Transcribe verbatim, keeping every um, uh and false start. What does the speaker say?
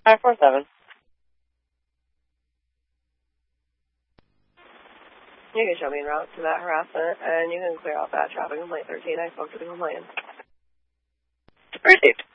five four seven. You can show me en route to that harassment, and you can clear out that traffic complaint thirteen. I spoke to the complainant. Received.